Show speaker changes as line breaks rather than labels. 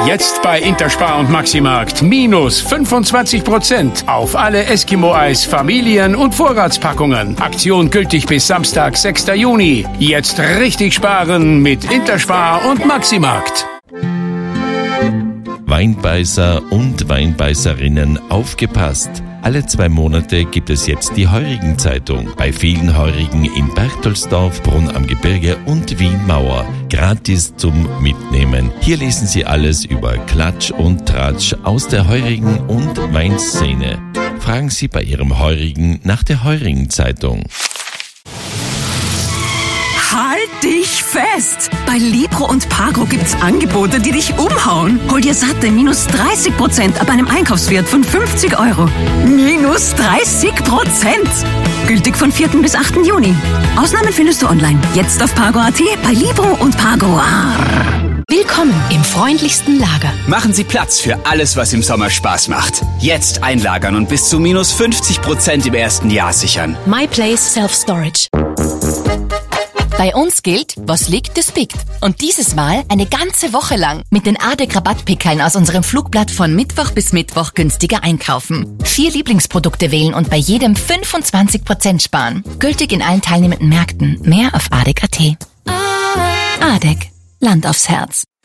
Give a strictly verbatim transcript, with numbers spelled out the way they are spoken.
Jetzt bei Interspar und Maximarkt minus fünfundzwanzig Prozent auf alle Eskimo-Eis, Familien- und Vorratspackungen. Aktion gültig bis Samstag, sechster Juni. Jetzt richtig sparen mit Interspar und Maximarkt.
Weinbeißer und Weinbeißerinnen, aufgepasst! Alle zwei Monate gibt es jetzt die Heurigen-Zeitung. Bei vielen Heurigen in Berchtoldsdorf, Brunn am Gebirge und Wien-Mauer. Gratis zum Mitnehmen. Hier lesen Sie alles über Klatsch und Tratsch aus der Heurigen- und Weinszene. Fragen Sie bei Ihrem Heurigen nach der Heurigen-Zeitung.
Halt dich fest! Bei Libro und Pago gibt's Angebote, die dich umhauen. Hol dir satte minus dreißig Prozent ab einem Einkaufswert von fünfzig Euro. Minus dreißig Prozent! Gültig von vierten bis achten Juni. Ausnahmen findest du online. Jetzt auf Pago Punkt at bei Libro und Pago.
Willkommen im freundlichsten Lager.
Machen Sie Platz für alles, was im Sommer Spaß macht. Jetzt einlagern und bis zu minus fünfzig Prozent im ersten Jahr sichern.
MyPlace Self-Storage. Bei uns gilt, was liegt, das biegt. Und dieses Mal eine ganze Woche lang mit den A D E C-Rabattpickeln aus unserem Flugblatt von Mittwoch bis Mittwoch günstiger einkaufen. Vier Lieblingsprodukte wählen und bei jedem fünfundzwanzig Prozent sparen. Gültig in allen teilnehmenden Märkten. Mehr auf A D E C Punkt at. A D E C. Land aufs Herz.